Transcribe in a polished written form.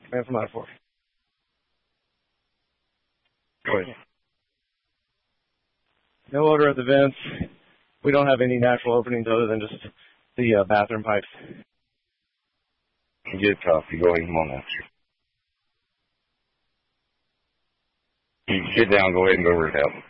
Man from I-4. Go ahead. No odor at the vents. We don't have any natural openings other than just the bathroom pipes. Good copy. Go ahead and come on out. You sit down. Go ahead and go over to help.